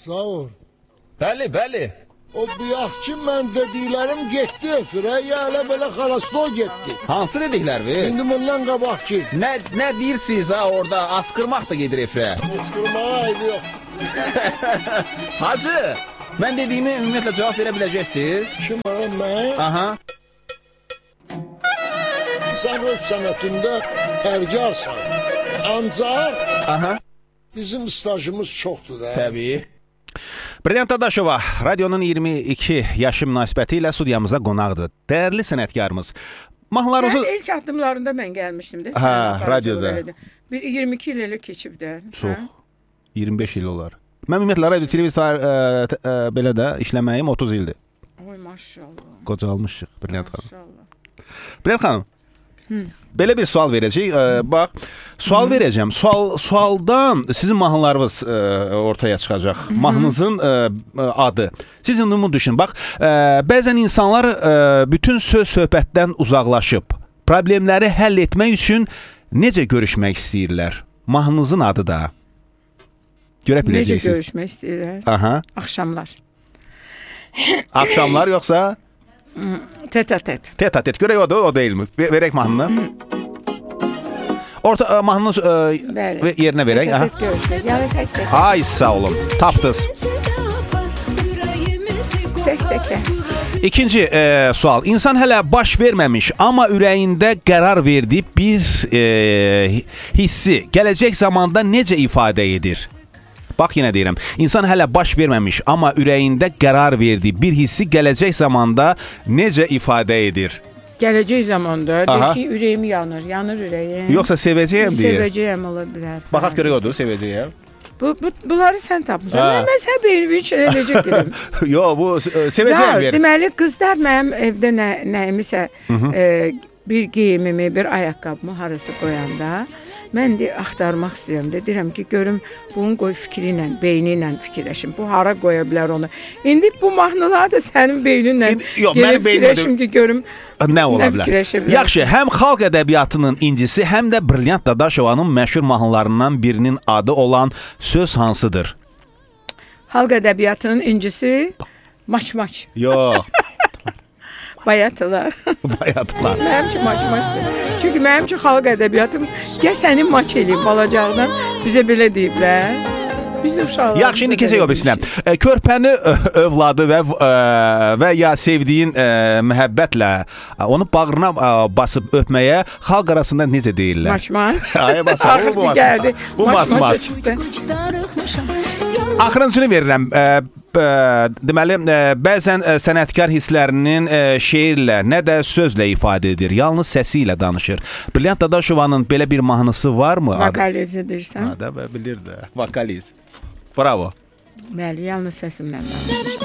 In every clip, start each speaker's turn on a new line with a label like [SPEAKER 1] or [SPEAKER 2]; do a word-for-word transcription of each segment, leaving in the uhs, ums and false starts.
[SPEAKER 1] Slavur.
[SPEAKER 2] Bəli, bəli.
[SPEAKER 1] O bıyaq ki, mən dediklərim getdi efirə, ya elə belə xarastol getdi.
[SPEAKER 2] Hansı dediklər vi?
[SPEAKER 1] İndi bundan qabaq ki.
[SPEAKER 2] Nə, nə deyirsiniz ha orada? Askırmaq da gedir efirə.
[SPEAKER 1] Askırmağa ayıbı yox.
[SPEAKER 2] Hacı, mən dediyimi ümumiyyətlə cavab verə biləcəksiniz.
[SPEAKER 1] Kim var mən?
[SPEAKER 2] Aha.
[SPEAKER 1] Sən öz sənətində tərgarsan. Ancaq
[SPEAKER 2] Aha.
[SPEAKER 1] bizim stajımız çoxdur da.
[SPEAKER 2] Təbii.
[SPEAKER 3] Brilliant Dadaşova radionun iyirmi iki yaşı münasibəti ilə studiyamızda qonaqdır. Dəyərli sənətkarımız. Mahnılarınızı...
[SPEAKER 4] Sən ilk addımlarında mən gəlmişdim də.
[SPEAKER 3] Hə, radioda.
[SPEAKER 4] Bir iyirmi iki il elə keçib də.
[SPEAKER 3] Çox. iyirmi beş il olar. Mən ümumiyyətlə radio televizor belə də işləməyim otuz ildir.
[SPEAKER 4] Oy maşallah.
[SPEAKER 3] Qocalmışıq Brilliant xanım.
[SPEAKER 4] Maşallah.
[SPEAKER 3] Brilliant xanım.
[SPEAKER 4] Hı.
[SPEAKER 3] Belə bir sual verəcəyik. Ee, bax, sual Hı. verəcəm. Sual sualdan sizin mahnılarınız e, ortaya çıxacaq. Hı. Mahnınızın e, adı. Siz indi bunu düşünün. Bax, e, bəzən insanlar e, bütün söz söhbətdən uzaqlaşıb, problemləri həll etmək üçün necə görüşmək istəyirlər? Mahnınızın adı da. Görə biləcəksiniz.
[SPEAKER 4] Necə görüşmək istəyirlər?
[SPEAKER 3] Aha.
[SPEAKER 4] Axşamlar.
[SPEAKER 3] Axşamlar yoxsa?
[SPEAKER 4] Tet-a-tet.
[SPEAKER 3] Tet-a-tet. Görək o da, o deyilmi? Verək mahnını. Orta mahnını e, yerinə verək.
[SPEAKER 4] Tet-a-tet görüşmək. Yəni tək-tək.
[SPEAKER 3] Ay sağ olun. Tapdınız.
[SPEAKER 4] Tək-tək.
[SPEAKER 3] İkinci e, sual. İnsan hələ baş verməmiş, amma ürəyində qərar verdiyi bir e, hissi gələcək zamanda necə ifadə edir? Bax, yenə deyirəm. İnsan hələ baş verməmiş, amma ürəyində qərar verdiyi bir hissi gələcək zamanda necə ifadə edir?
[SPEAKER 4] Gələcək zamanda deyir ki, ürəyim yanır, yanır ürəyim.
[SPEAKER 3] Yoxsa sevəcəyəm deyir.
[SPEAKER 4] Sevəcəyəm ola bilər.
[SPEAKER 3] Baxaq görək odur, sevəcəyəm.
[SPEAKER 4] Bu, bu bunları sən tapmısan. Mən məsəl benim üçün eləcək deyirəm.
[SPEAKER 3] Yox, bu sevəcəyəm verir.
[SPEAKER 4] Deməli, qızlar mənim evdə nə, nəyimisə e, bir geyimimi, bir ayaqqabımı harası qoyanda mən də axtarmaq istəyirəm də. Deyirəm ki, görüm bunun qoy fikri ilə, beyni ilə fikirləşim. Bu hara qoya bilər onu. İndi bu mahnılar da sənin beyninlə gəlib fikirləşim ki, görüm
[SPEAKER 3] nə ola bilər. Yaxşı, həm xalq ədəbiyyatının incisi, həm də Brilliant Dadaşovanın məşhur mahnılarından birinin adı olan söz hansıdır?
[SPEAKER 4] Xalq ədəbiyyatının incisi maç-maç.
[SPEAKER 3] Yox.
[SPEAKER 4] Bayatılar.
[SPEAKER 3] Bayatılar.
[SPEAKER 4] Mənim üçün maç-maçdır. Çünki mənim üçün xalq ədəbiyyatım gəl səni maç eləyib balacaqdan bizə belə deyiblər. Biz də uşaqlar.
[SPEAKER 3] Yaxşı, indi keçək o birisinə. Körpəni övladı və və ya sevdiyin ə, məhəbbətlə onu bağrına ə, basıb öpməyə xalq arasında necə deyirlər?
[SPEAKER 4] Maç-maç.
[SPEAKER 3] Ay, basar, bu maç. Bu maç-maç. Axırıncını verirəm. Ə, ə, deməli, ə, bəzən ə, sənətkar hisslərinin ə, şeirlə, nə də sözlə ifadə edir. Yalnız səsi ilə danışır. Brilliant Dadaşovanın belə bir mahnısı varmı?
[SPEAKER 4] Vokaliz edirsən.
[SPEAKER 3] Ha, da bilir də. Vokaliz. Bravo.
[SPEAKER 4] Bəli, yalnız səsimlə danışır.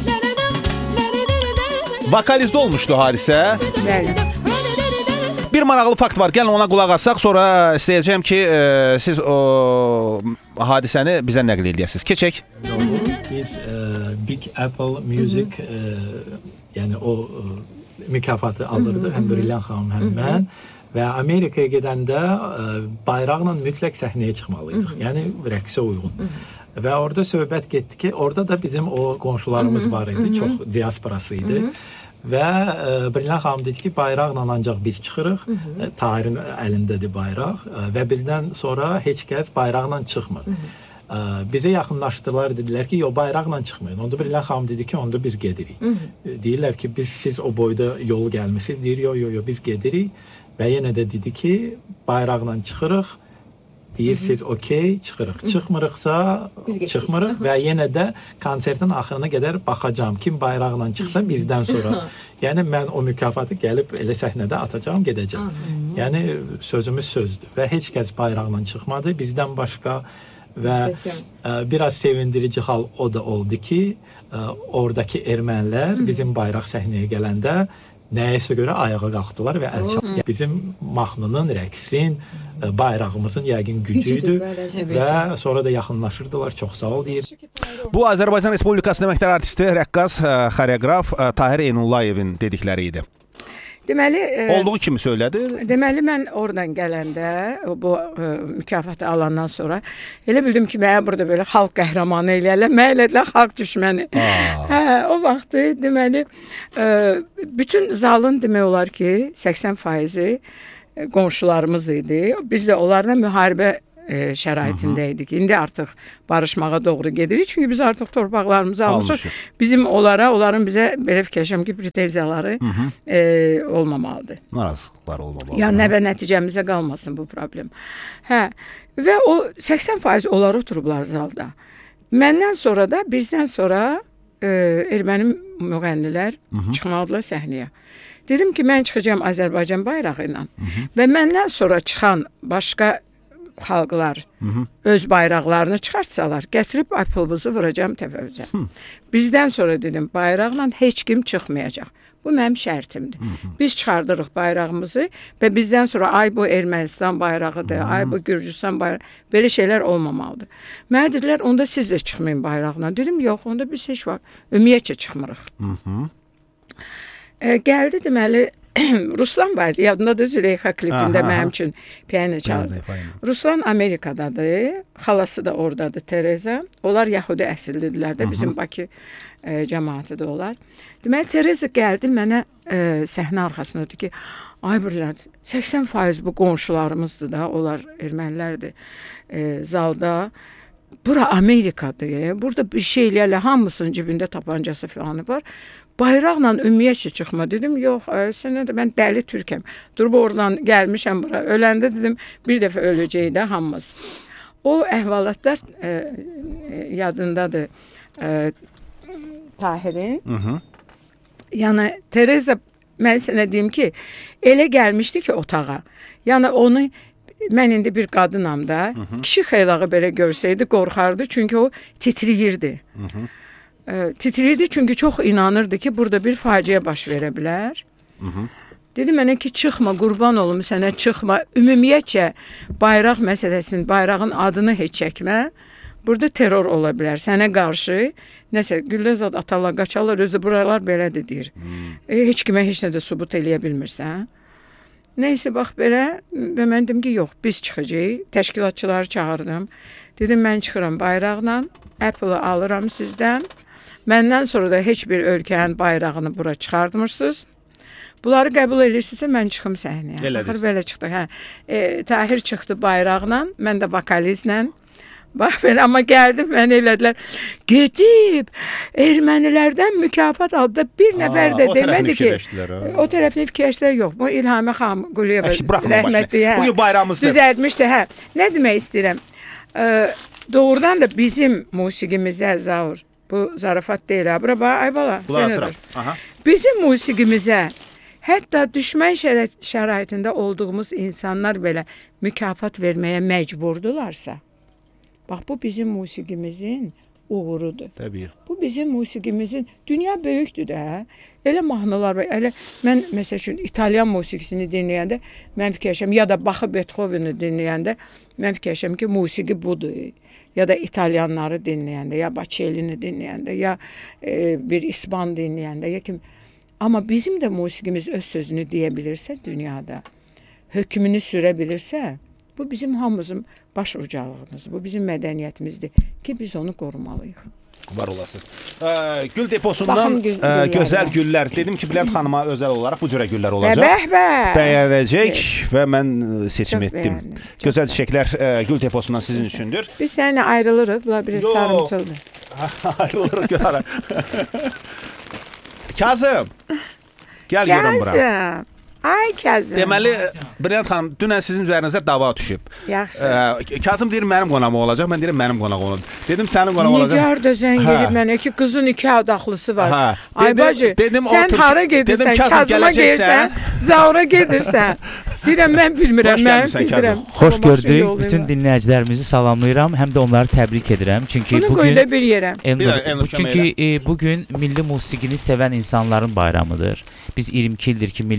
[SPEAKER 3] Vokalizdə olmuşdu hadisə.
[SPEAKER 4] Bəli.
[SPEAKER 3] Bir maraqlı fakt var. Gəlin ona qulaq assaq, sonra istəyəcəm ki, e, siz o hadisəni bizə nəql edəsiniz. Keçək.
[SPEAKER 5] Biz e, Big Apple Music e, yəni o e, mükafatı alırdıq, həm Brilliant xanım, həm mən. Və Amerikaya gedəndə e, bayraqla mütləq səhnəyə çıxmalıydıq. Yəni rəqsə uyğun. Və orada söhbət getdi ki, orada da bizim o qonşularımız var idi, çox diasporası idi. Və e, Brilliant xanım dedi ki, bayraqla ancaq biz çıxırıq. E, Tahirin əlindədir bayraq e, və bizdən sonra heç kəs bayraqla çıxmır. E, bizə yaxınlaşdılar, dedilər ki, yox, bayraqla çıxmayın. Onda Brilliant xanım dedi ki, onda biz gedirik. E, deyirlər ki, biz siz o boyda yol gəlmisiniz. Deyir, yox, yox, yox, biz gedirik. Və yenə də dedi ki, bayraqla çıxırıq. Deyirsiniz, okey, çıxırıq. Çıxmırıqsa, çıxmırıq və yenə də konsertin axırına qədər baxacağam. Kim bayraqla çıxsa bizdən sonra. Yəni, mən o mükafatı gəlib elə səhnədə atacağım, gedəcəm. Yəni, sözümüz sözdür. Və heç kəs bayraqla çıxmadı bizdən başqa. Və ə, biraz sevindirici hal o da oldu ki, ə, oradakı ermənilər bizim bayraq səhnəyə gələndə nəyəsə görə ayağa qalxdılar və əl çaldılar. Bizim mahnının, rəqsin, bayrağımızın yəqin gücü idi və sonra da yaxınlaşırdılar. Çox sağ ol deyir.
[SPEAKER 3] Bu Azərbaycan Respublikasının əməkdar artisti, rəqqas, xoreoqraf Tahir Eynullayevin dedikləri idi.
[SPEAKER 4] Deməli, e,
[SPEAKER 3] Olduğu kimi söylədi.
[SPEAKER 4] deməli mən oradan gələndə bu e, mükafatı alandan sonra elə bildim ki, mənə burada belə xalq qəhrəmanı eləyərlər, mənə elədilər xalq düşməni. Hə, o vaxtı deməli e, bütün zalın demək olar ki, səksən faizi e, qonşularımız idi. Biz də onlarla müharibə e, şəraitində idik. İndi artıq barışmağa doğru gedirik. Çünki biz artıq torpaqlarımızı almışıq.
[SPEAKER 3] Almışıq.
[SPEAKER 4] Bizim onlara, onların bizə belə fikirləşəm ki, pretenziyaları e, olmamalıdır.
[SPEAKER 3] Narazılıqlar olmamalı.
[SPEAKER 4] Ya nə və nəticəmizə qalmasın bu problem. Hə. Və o səksən faiz onlar oturublar zalda. Məndən sonra da bizdən sonra e, erməni müğənnilər çıxmalıdırlar səhnəyə. Dedim ki, mən çıxacağam Azərbaycan bayrağı ilə. Və məndən sonra çıxan başqa xalqlar öz bayraqlarını çıxartsalar, gətirib Apple-vuzu vuracağam təpəvüzə. Bizdən sonra dedim, bayraqla heç kim çıxmayacaq. Bu mənim şərtimdir. Biz çıxardırıq bayrağımızı və bizdən sonra ay bu Ermənistan bayrağıdır, ay bu Gürcüstan bayrağı, belə şeylər olmamalıdır. Mənə dedilər, onda siz də çıxmayın bayraqla. Dedim, yox, onda biz heç vaxt ümumiyyətcə çıxmırıq. E, gəldi deməli, Ruslan vardı, yadındadır Züleyxa klipində mənim üçün piano çaldı. Ruslan Amerikadadır, xalası da oradadır, Tereza. Onlar Yahudi əsillidirlər də, bizim Bakı e, cəmaatı da olar. Deməli, Tereza gəldi mənə e, səhnə arxasındadır ki, ay birlər, səksən faiz bu qonşularımızdır da, onlar ermənilərdir e, zalda. Bura Amerikadır, burada bir şey eləyərlər, hamısının cibində tapancası filanı var. Bayraqla ümumiyyətcə çıxma. Dedim, yox, sənə də mən dəli türkəm. Durub oradan gəlmişəm bura. Öləndə dedim, bir dəfə öləcək də hamımız. O əhvalatlar e, e, yadındadır e, Tahirin. Yəni, Tereza, mən sənə deyim ki, elə gəlmişdi ki otağa. Yəni, onu, mən indi bir qadınam da, kişi xeylağı belə görsəydi, qorxardı. Çünki o titriyirdi. E, titriyirdi çünki çox inanırdı ki, burada bir faciə baş verə bilər. Dedi mənə ki, çıxma, qurban olum sənə, çıxma. Ümumiyyətcə, bayraq məsələsinin, bayrağın adını heç çəkmə. Burada terror ola bilər. Sənə qarşı, nəsə, güllezad atarlar, qaçarlar, özü buralar belədir deyir. E, heç kimə heç nə də subut eləyə bilmirsən. Neysə, bax belə, və mən dedim ki, yox, biz çıxacaq. Təşkilatçıları çağırdım. Dedim, mən çıxıram bayraqla, Apple-ı alıram sizdən. Məndən sonra da heç bir ölkənin bayrağını bura çıxardmırsınız. Bunları qəbul edirsinizsə, mən çıxım səhnəyə. Baxır, belə çıxdı. Hə. E, Tahir çıxdı bayraqla, mən də vokalizlə. Bax, belə, amma gəldim, mənə elədilər. Gedib, ermənilərdən mükafat aldı. Bir nəfər də demədi ki, o tərəfini fikirləşdilər, yox. Bu İlhami xanım Quliyeva rəhmətli, hə,
[SPEAKER 3] bugün bayramımızdır.
[SPEAKER 4] Düzəltmişdi, hə. Nə demək istəyirəm? E, doğrudan da bizim musiqimizə, Zaur, bu zarafat deyil, ha. Bura bax, ay bala, sənədir. Bizim musiqimizə, hətta düşmən şəraitində olduğumuz insanlar belə mükafat verməyə məcburdularsa, bax, bu bizim musiqimizin uğurudur.
[SPEAKER 3] Təbii.
[SPEAKER 4] Bu bizim musiqimizin, dünya böyükdür də, elə mahnılar var, elə, mən, məsəl üçün, İtalyan musiqisini dinləyəndə, mən fikirləşəm, ya da Baxı Beethoven'i dinləyəndə, mən fikirləşəm ki, musiqi budur. Ya da İtalyanları dinləyəndə, ya Bocelli'ni dinləyəndə, ya e, bir İspan dinləyəndə, ya kim. Amma bizim də musiqimiz öz sözünü deyə bilirsə dünyada, hökmünü sürə bilirsə, bu bizim hamımızın baş ucalığımızdır, bu bizim mədəniyyətimizdir ki, biz onu qorumalıyıq.
[SPEAKER 3] Var olasınız. Ee, gül deposundan
[SPEAKER 4] Baxın, gül,
[SPEAKER 3] e, gözəl güllər. Dedim ki, Bülent xanıma özəl olaraq bu cürə güllər olacaq.
[SPEAKER 4] Bəh, bəh.
[SPEAKER 3] Bəyənəcək və mən seçim
[SPEAKER 4] Çox
[SPEAKER 3] etdim.
[SPEAKER 4] bəyəndim. Çox
[SPEAKER 3] Gözəl
[SPEAKER 4] sağ
[SPEAKER 3] çiçəklər e, gül deposundan sizin üçündür.
[SPEAKER 4] Biz səninlə ayrılırıq, bunlar biraz
[SPEAKER 3] Yox.
[SPEAKER 4] sarımtıldır.
[SPEAKER 3] Ayrılırıq görərəm. Kazım. Gəl görəm bura.
[SPEAKER 4] Kazım. Ay Kazım.
[SPEAKER 3] Deməli, Bülent xanım, dünən sizin üzərinizə dava düşüb.
[SPEAKER 4] Yaxşı.
[SPEAKER 3] Ee, Kazım deyir, mənim qonağım olacaq. Mən deyirəm, mənim qonağım olacaq. Dedim, sənin qonağım olacaq.
[SPEAKER 4] Nigar da zəng
[SPEAKER 3] Hə.
[SPEAKER 4] edib mənə ki, qızın iki adaqlısı var.
[SPEAKER 3] Hə.
[SPEAKER 4] Ay
[SPEAKER 3] Dedim-
[SPEAKER 4] bacı,
[SPEAKER 3] dedim,
[SPEAKER 4] sən
[SPEAKER 3] otur-
[SPEAKER 4] hara gedirsən,
[SPEAKER 3] dedim, Kazım,
[SPEAKER 4] Kazıma
[SPEAKER 3] gələcəksən.
[SPEAKER 4] gelsən, Zaura gedirsən. Deyirəm, mən bilmirəm,
[SPEAKER 3] Hoş
[SPEAKER 4] mən
[SPEAKER 3] gəlmisən,
[SPEAKER 4] bilmirəm.
[SPEAKER 3] Kazım.
[SPEAKER 6] Xoş
[SPEAKER 4] Sabah şey
[SPEAKER 6] gördük.
[SPEAKER 4] yollayırlar.
[SPEAKER 6] Bütün dinləyicilərimizi salamlayıram. Həm də onları təbrik edirəm. Çünki
[SPEAKER 4] Bunu
[SPEAKER 6] bugün
[SPEAKER 4] qoyula bir yerə.
[SPEAKER 6] Elnur,
[SPEAKER 3] Bir- Elnur,
[SPEAKER 6] bu- çünki e, bugün milli musiqini sevən insanların bayramıdır. Biz iyirmi iki ildir ki, milli musiqini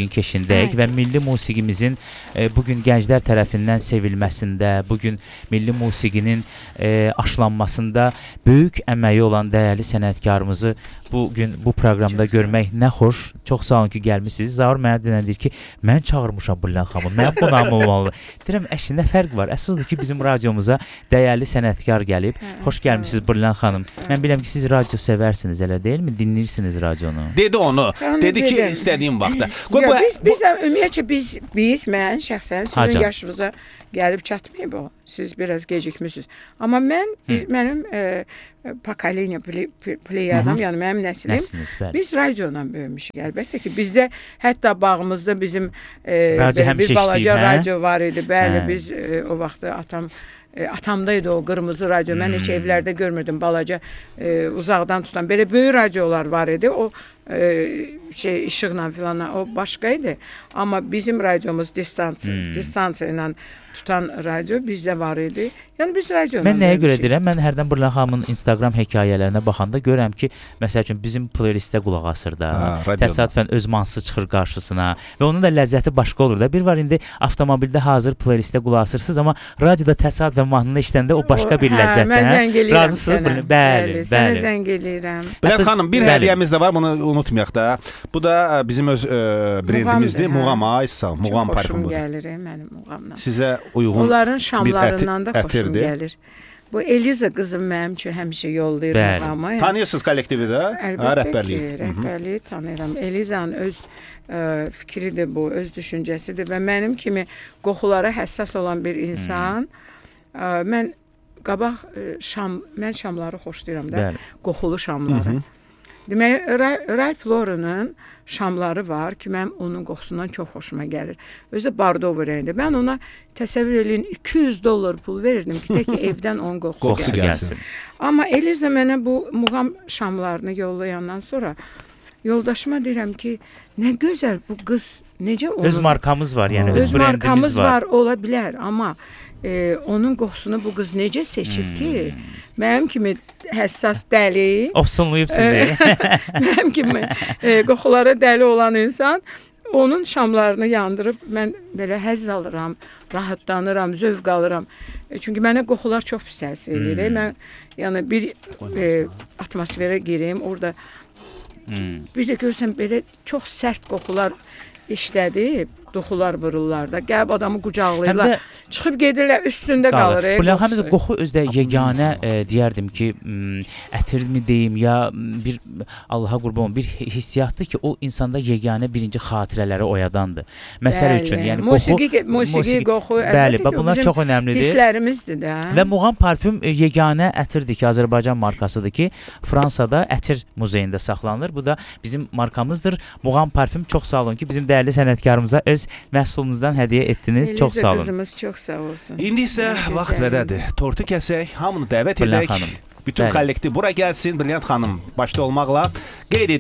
[SPEAKER 6] musiqinin keşindəyik və milli musiqimizin e, bugün gənclər tərəfindən sevilməsində, bugün milli musiqinin e, aşılanmasında böyük əməyi olan dəyərli sənətkarımızı bu gün bu proqramda
[SPEAKER 4] Çox
[SPEAKER 6] görmək nə xoş. Çox sağ olun ki, gəlmisiniz. Zaur mənə deyir ki, mən çağırmışam Brilliant xanımı. Mən qonağım olmalı. Deyirəm, əşi nə fərq var? Əsasdır ki, bizim radiomuza dəyərli sənətkar gəlib.
[SPEAKER 4] Hə,
[SPEAKER 6] Xoş gəlmisiniz Brilliant xanım. Mən bilirəm ki, siz radio seversiniz, elə deyilmi? Dinləyirsiniz radionu.
[SPEAKER 3] Dedi onu.
[SPEAKER 4] Onu
[SPEAKER 3] Dedi ki,
[SPEAKER 4] dedim.
[SPEAKER 3] istədiyim vaxtda.
[SPEAKER 4] Yo, biz biz ümumiyyətcə biz biz mən şəxsən sizin
[SPEAKER 6] Hacam.
[SPEAKER 4] yaşınıza gəlib çatmayıb o. Siz biraz gecikmisiniz. Amma mən biz Hı. mənim e, pokoleniya pleyadam, yəni mənim nəslim.
[SPEAKER 6] Nəsliniz, bəli.
[SPEAKER 4] Biz radioyla böyümüşük. Əlbəttə ki, bizdə hətta bağımızda bizim e,
[SPEAKER 6] Radio
[SPEAKER 4] belə bir
[SPEAKER 6] həmişə
[SPEAKER 4] balaca
[SPEAKER 6] işləyib, hə?
[SPEAKER 4] radio var idi. Bəli,
[SPEAKER 6] Hə.
[SPEAKER 4] biz e, o vaxtda atam e, atamdaydı o qırmızı radio. Mən heç evlərdə görmürdüm balaca e, uzaqdan tutan. Belə böyük radiolar var idi. O e, şey işıqla filan o başqa idi. Amma bizim radiomuz distans
[SPEAKER 6] Hmm.
[SPEAKER 4] distansiya ilə tutan radio bizdə var idi. Yəni biz radio.
[SPEAKER 6] Mən nəyə görə deyirəm? Mən hərdən Brilliant xanımın Instagram hekayələrinə baxanda görürəm ki, məsəl üçün bizim playlistdə qulaq asır da.
[SPEAKER 3] Ha, radioda.
[SPEAKER 6] Təsadüfən öz mahnısı çıxır qarşısına və onun da ləzzəti başqa olur da. Bir var indi avtomobildə hazır playlistdə qulaq asırsınız, amma radioda təsadüfən mahnını eşidəndə o başqa bir
[SPEAKER 4] Hə,
[SPEAKER 6] ləzzətdir.
[SPEAKER 4] mən zəng eləyirəm
[SPEAKER 6] Razısınız?
[SPEAKER 4] sənə.
[SPEAKER 6] Bəli,
[SPEAKER 4] Sənə
[SPEAKER 6] bəli.
[SPEAKER 4] zəng eləyirəm.
[SPEAKER 3] Brilliant
[SPEAKER 6] Hətta-
[SPEAKER 3] xanım, bir
[SPEAKER 6] bəli.
[SPEAKER 3] hədiyyəmiz də var, bunu unutmayaq da. Bu da e, bizim öz e, brendimizdir.
[SPEAKER 4] Muğam, hə.
[SPEAKER 3] Muğam Aysal, Muğam
[SPEAKER 4] Çox xoşum
[SPEAKER 3] parfumudur.
[SPEAKER 4] gəlir e, mənim muğamla.
[SPEAKER 3] Sizə uyğun
[SPEAKER 4] Onların şamlarından da
[SPEAKER 3] əti-
[SPEAKER 4] xoşum
[SPEAKER 3] ətirdir.
[SPEAKER 4] gəlir. Bu Eliza qızım mənim üçün həmişə yollayır
[SPEAKER 6] Bəli.
[SPEAKER 4] muğamı.
[SPEAKER 3] Tanıyırsınız kollektivi də?
[SPEAKER 4] Əlbəttə ki,
[SPEAKER 3] rəhbərliyi.
[SPEAKER 4] rəhbərliyi tanıyıram. Elizanın öz ə, fikridir bu, öz düşüncəsidir və mənim kimi qoxulara həssas olan bir insan, ə, mən qabaq ə, şam, mən şamları xoşlayıram da,
[SPEAKER 6] Bəli.
[SPEAKER 4] qoxulu şamları. Demək, Ra- Ralph Lauren'ın şamları var ki, mənim onun qoxusundan çox xoşuma gəlir. Özü də bardovu rəngdə. Mən ona təsəvvür eləyin iki yüz dollar pul verirdim ki, tək ki evdən onun qoxusu,
[SPEAKER 3] Qoxusu
[SPEAKER 4] gəlsin.
[SPEAKER 3] gəlsin.
[SPEAKER 6] Gəlsin.
[SPEAKER 4] Amma Eliza mənə bu muğam şamlarını yollayandan sonra yoldaşıma deyirəm ki, nə gözəl bu qız, necə onun
[SPEAKER 6] Öz markamız var, yəni öz,
[SPEAKER 4] öz
[SPEAKER 6] brendimiz
[SPEAKER 4] markamız
[SPEAKER 6] var.
[SPEAKER 4] var, ola bilər, amma e, onun qoxusunu bu qız necə seçib ki, mənim kimi həssas dəli,
[SPEAKER 6] Ofsunlayıb sizi.
[SPEAKER 4] mənim kimi e, qoxulara dəli olan insan onun şamlarını yandırıb mən belə həzz alıram, rahatlanıram, zövq alıram. E, çünki mənə qoxular çox pis təsir edir. Hmm. Mən yəni bir e, atmosferə girim, orada
[SPEAKER 6] Hmm.
[SPEAKER 4] bir də görsən belə çox sərt qoxular işlədib, qoxular vururlar da, gəlib adamı qucaqlayırlar,
[SPEAKER 6] Həm də
[SPEAKER 4] çıxıb gedirlər, üstündə qalır. e,
[SPEAKER 6] Brilliant xanım
[SPEAKER 4] qoxusu.
[SPEAKER 6] qoxu özdə yeganə e, deyərdim ki, m, ətirmi deyim ya m, bir Allaha qurban olum, bir hissiyatdır ki, o insanda yeganə birinci xatirələri oyadandır. Məsəl
[SPEAKER 4] Bəli,
[SPEAKER 6] üçün, yəni
[SPEAKER 4] musiqi,
[SPEAKER 6] qoxu,
[SPEAKER 4] musiqi, qoxu,
[SPEAKER 6] bəli,
[SPEAKER 4] əlbəttə
[SPEAKER 6] bax
[SPEAKER 4] ki, o
[SPEAKER 6] bunlar
[SPEAKER 4] bizim
[SPEAKER 6] çox önəmlidir.
[SPEAKER 4] hisslərimizdir də.
[SPEAKER 6] Və Muğam parfüm e, yeganə ətirdir ki, Azərbaycan markasıdır ki, Fransada ətir muzeyində saxlanılır. Bu da bizim markamızdır. Muğam parfüm, çox sağ olun ki, bizim dəyərli sənətkarımıza öz məhsulunuzdan hədiyyə etdiniz. Çox
[SPEAKER 4] Eliza
[SPEAKER 6] sağ olun.
[SPEAKER 4] qızımız çox sağ olsun.
[SPEAKER 3] İndi isə
[SPEAKER 4] Gözəl.
[SPEAKER 3] vaxt verədir. Tortu kəsək, hamını dəvət
[SPEAKER 6] Brilliant
[SPEAKER 3] edək.
[SPEAKER 6] xanım.
[SPEAKER 3] Bütün
[SPEAKER 6] Bəli.
[SPEAKER 3] kollektiv bura gəlsin. Brilliant xanım başda olmaqla qeyd